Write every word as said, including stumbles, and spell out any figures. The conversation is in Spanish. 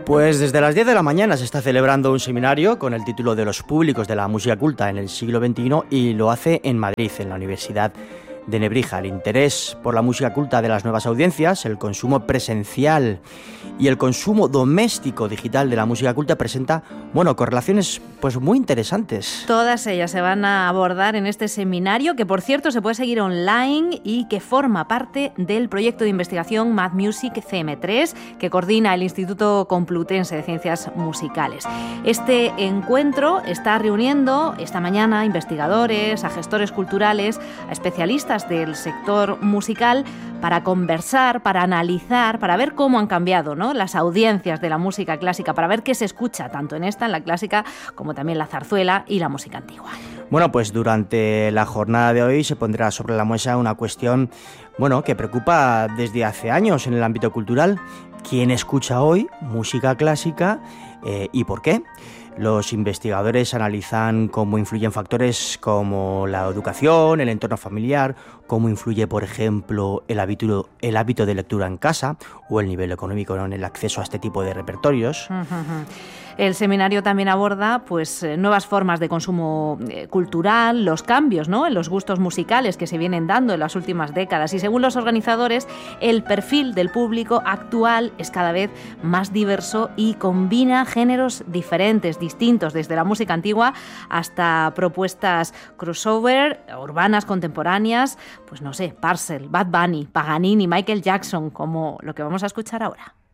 Pues desde las diez de la mañana se está celebrando un seminario con el título de Los públicos de la música culta en el siglo veintiuno y lo hace en Madrid, en la Universidad de Nebrija. El interés por la música culta de las nuevas audiencias, el consumo presencial y el consumo doméstico digital de la música culta presenta, bueno, correlaciones pues muy interesantes. Todas ellas se van a abordar en este seminario, que por cierto se puede seguir online y que forma parte del proyecto de investigación Mad Music C M tres, que coordina el Instituto Complutense de Ciencias Musicales. Este encuentro está reuniendo esta mañana investigadores, a gestores culturales, a especialistas del sector musical para conversar, para analizar, para ver cómo han cambiado, ¿no?, las audiencias de la música clásica, para ver qué se escucha tanto en esta, en la clásica, como también la zarzuela y la música antigua. Bueno, pues durante la jornada de hoy se pondrá sobre la mesa una cuestión, bueno, que preocupa desde hace años en el ámbito cultural. ¿Quién escucha hoy música clásica eh, y por qué? Los investigadores analizan cómo influyen factores como la educación, el entorno familiar, cómo influye, por ejemplo, el hábito, el hábito de lectura en casa o el nivel económico, ¿no?, en el acceso a este tipo de repertorios. Uh-huh. El seminario también aborda pues nuevas formas de consumo eh, cultural, los cambios, ¿no?, en los gustos musicales que se vienen dando en las últimas décadas, y según los organizadores, el perfil del público actual es cada vez más diverso y combina géneros diferentes, distintos, desde la música antigua hasta propuestas crossover, urbanas, contemporáneas, pues no sé, Parcel, Bad Bunny, Paganini, Michael Jackson, como lo que vamos a escuchar ahora.